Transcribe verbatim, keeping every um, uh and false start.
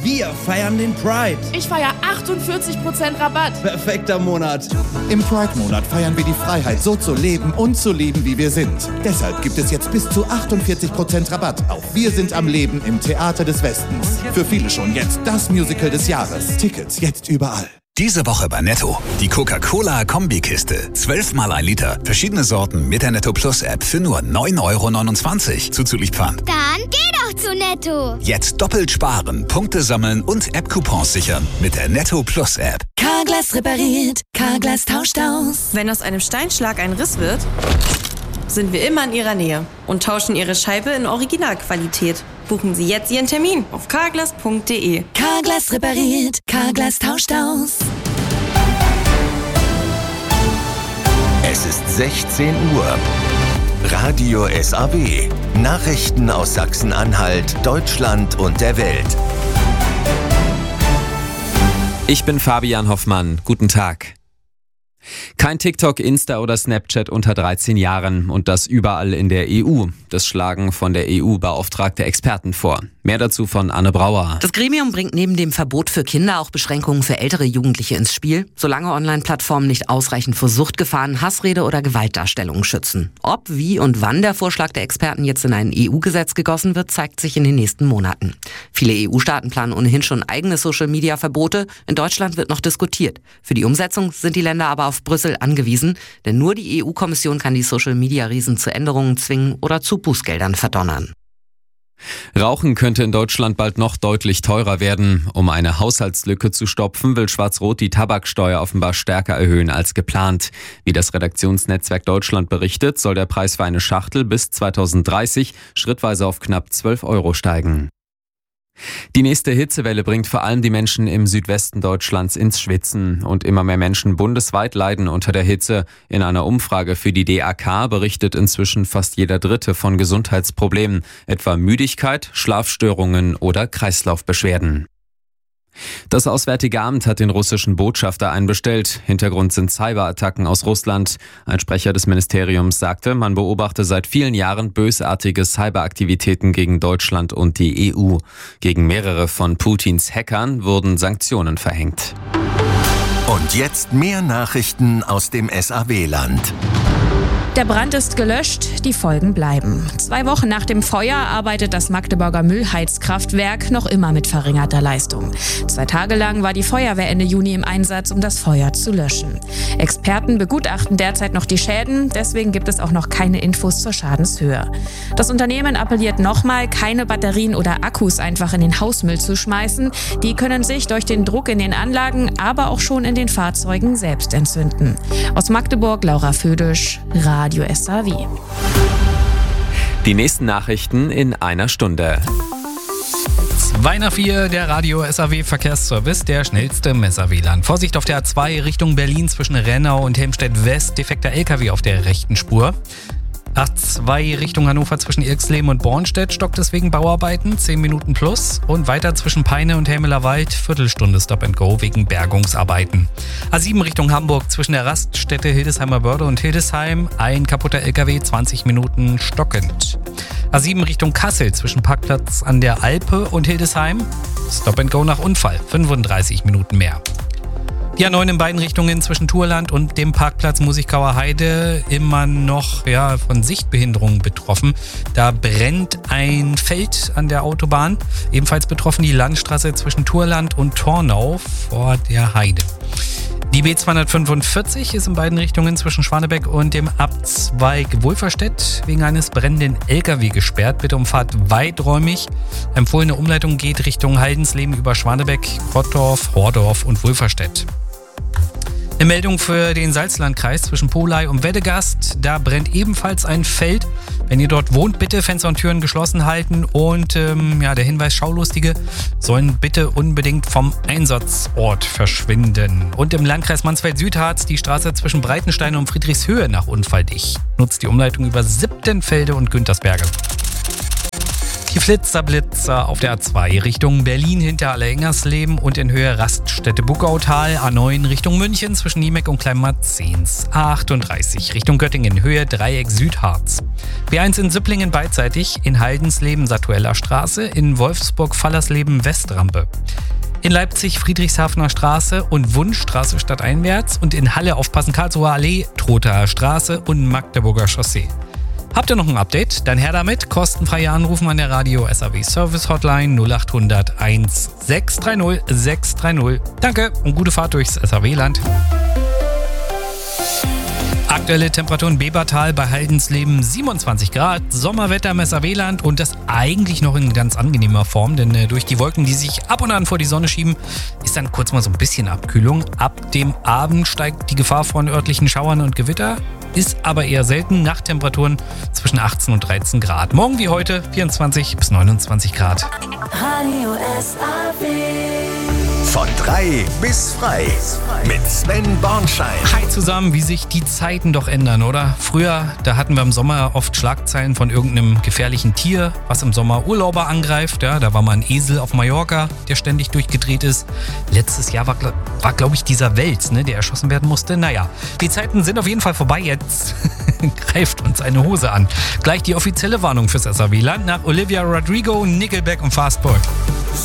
Wir feiern den Pride. Ich feiere achtundvierzig Prozent Rabatt. Perfekter Monat. Im Pride-Monat feiern wir die Freiheit, so zu leben und zu lieben, wie wir sind. Deshalb gibt es jetzt bis zu achtundvierzig Prozent Rabatt auf Wir sind am Leben im Theater des Westens. Für viele schon jetzt das Musical des Jahres. Tickets jetzt überall. Diese Woche bei Netto. Die Coca-Cola-Kombikiste. Zwölfmal ein Liter. Verschiedene Sorten mit der Netto Plus App für nur neun Euro neunundzwanzig. Zuzüglich Pfand. Dann geh doch zu Netto. Jetzt doppelt sparen, Punkte sammeln und App-Coupons sichern mit der Netto Plus App. Carglass repariert, Carglass tauscht aus. Wenn aus einem Steinschlag ein Riss wird, sind wir immer in Ihrer Nähe und tauschen Ihre Scheibe in Originalqualität. Buchen Sie jetzt Ihren Termin auf carglass punkt de. Carglass repariert, Carglass tauscht aus. Es ist sechzehn Uhr. Radio S A W. Nachrichten aus Sachsen-Anhalt, Deutschland und der Welt. Ich bin Fabian Hoffmann. Guten Tag. Kein TikTok, Insta oder Snapchat unter dreizehn Jahren und das überall in der E U. Das schlagen von der E U beauftragte Experten vor. Mehr dazu von Anne Brauer. Das Gremium bringt neben dem Verbot für Kinder auch Beschränkungen für ältere Jugendliche ins Spiel, solange Online-Plattformen nicht ausreichend vor Suchtgefahren, Hassrede oder Gewaltdarstellungen schützen. Ob, wie und wann der Vorschlag der Experten jetzt in ein E U-Gesetz gegossen wird, zeigt sich in den nächsten Monaten. Viele E U-Staaten planen ohnehin schon eigene Social-Media-Verbote. In Deutschland wird noch diskutiert. Für die Umsetzung sind die Länder aber auf Brüssel angewiesen, denn nur die E U-Kommission kann die Social-Media-Riesen zu Änderungen zwingen oder zu Bußgeldern verdonnern. Rauchen könnte in Deutschland bald noch deutlich teurer werden. Um eine Haushaltslücke zu stopfen, will Schwarz-Rot die Tabaksteuer offenbar stärker erhöhen als geplant. Wie das Redaktionsnetzwerk Deutschland berichtet, soll der Preis für eine Schachtel bis zweitausenddreißig schrittweise auf knapp zwölf Euro steigen. Die nächste Hitzewelle bringt vor allem die Menschen im Südwesten Deutschlands ins Schwitzen und immer mehr Menschen bundesweit leiden unter der Hitze. In einer Umfrage für die D A K berichtet inzwischen fast jeder Dritte von Gesundheitsproblemen, etwa Müdigkeit, Schlafstörungen oder Kreislaufbeschwerden. Das Auswärtige Amt hat den russischen Botschafter einbestellt. Hintergrund sind Cyberattacken aus Russland. Ein Sprecher des Ministeriums sagte, man beobachte seit vielen Jahren bösartige Cyberaktivitäten gegen Deutschland und die E U. Gegen mehrere von Putins Hackern wurden Sanktionen verhängt. Und jetzt mehr Nachrichten aus dem S A W-Land. Der Brand ist gelöscht, die Folgen bleiben. Zwei Wochen nach dem Feuer arbeitet das Magdeburger Müllheizkraftwerk noch immer mit verringerter Leistung. Zwei Tage lang war die Feuerwehr Ende Juni im Einsatz, um das Feuer zu löschen. Experten begutachten derzeit noch die Schäden, deswegen gibt es auch noch keine Infos zur Schadenshöhe. Das Unternehmen appelliert nochmal, keine Batterien oder Akkus einfach in den Hausmüll zu schmeißen. Die können sich durch den Druck in den Anlagen, aber auch schon in den Fahrzeugen selbst entzünden. Aus Magdeburg, Laura Födisch, Radio Radio S A W. Die nächsten Nachrichten in einer Stunde. zwei nach vier, der Radio S A W Verkehrsservice, der schnellste im S A W-Land. Vorsicht auf der A zwei Richtung Berlin zwischen Rennau und Helmstedt West, defekter L K W auf der rechten Spur. A zwei Richtung Hannover zwischen Irxleben und Bornstedt stockt es wegen Bauarbeiten, zehn Minuten plus. Und weiter zwischen Peine und Helmelerwald, Viertelstunde Stop and Go wegen Bergungsarbeiten. A sieben Richtung Hamburg zwischen der Raststätte Hildesheimer Börde und Hildesheim, ein kaputter L K W, zwanzig Minuten stockend. A sieben Richtung Kassel zwischen Parkplatz an der Alpe und Hildesheim, Stop and Go nach Unfall, fünfunddreißig Minuten mehr. Die A neun in beiden Richtungen zwischen Thurland und dem Parkplatz Musikauer Heide immer noch ja, von Sichtbehinderungen betroffen. Da brennt ein Feld an der Autobahn. Ebenfalls betroffen die Landstraße zwischen Thurland und Tornau vor der Heide. Die B zweihundertfünfundvierzig ist in beiden Richtungen zwischen Schwanebeck und dem Abzweig Wulverstedt wegen eines brennenden L K W gesperrt. Bitte umfahrt weiträumig. Empfohlene Umleitung geht Richtung Haldensleben über Schwanebeck, Rottdorf, Hordorf und Wulverstedt. Eine Meldung für den Salzlandkreis zwischen Polei und Weddegast. Da brennt ebenfalls ein Feld. Wenn ihr dort wohnt, bitte Fenster und Türen geschlossen halten. Und ähm, ja, der Hinweis, Schaulustige sollen bitte unbedingt vom Einsatzort verschwinden. Und im Landkreis Mansfeld-Südharz die Straße zwischen Breitenstein und Friedrichshöhe nach unfalldicht. Nutzt die Umleitung über Siebtenfelde und Güntersberge. Die Flitzerblitzer auf der A zwei Richtung Berlin hinter Allerhengersleben und in Höhe Raststätte Buckautal. A neun Richtung München zwischen Niemeck und Kleinmarzens. A achtunddreißig Richtung Göttingen in Höhe Dreieck Südharz. B eins in Süpplingen beidseitig, in Haldensleben Satueller Straße, in Wolfsburg Fallersleben Westrampe. In Leipzig Friedrichshafener Straße und Wunschstraße stadteinwärts und in Halle aufpassen Karlsruher Allee, Trotaer Straße und Magdeburger Chaussee. Habt ihr noch ein Update? Dann her damit. Kostenfreie Anrufen an der Radio S A W Service Hotline null acht hundert eins sechs drei null sechs drei null. Danke und gute Fahrt durchs S A W-Land. Aktuelle Temperaturen Bebertal bei Haldensleben siebenundzwanzig Grad, Sommerwetter im S A W-Land und das eigentlich noch in ganz angenehmer Form, denn äh, durch die Wolken, die sich ab und an vor die Sonne schieben, ist dann kurz mal so ein bisschen Abkühlung. Ab dem Abend steigt die Gefahr von örtlichen Schauern und Gewitter, ist aber eher selten. Nachttemperaturen zwischen achtzehn und dreizehn Grad. Morgen wie heute vierundzwanzig bis neunundzwanzig Grad. Radio S A W. Von drei bis frei mit Sven Bornschein. Hi zusammen, wie sich die Zeiten doch ändern, oder? Früher, da hatten wir im Sommer oft Schlagzeilen von irgendeinem gefährlichen Tier, was im Sommer Urlauber angreift. Ja, da war mal ein Esel auf Mallorca, der ständig durchgedreht ist. Letztes Jahr war, war glaube ich, dieser Wels, ne, der erschossen werden musste. Naja, die Zeiten sind auf jeden Fall vorbei. Jetzt greift uns eine Hose an. Gleich die offizielle Warnung fürs S A W-Land nach Olivia Rodrigo, Nickelback und Fastboy.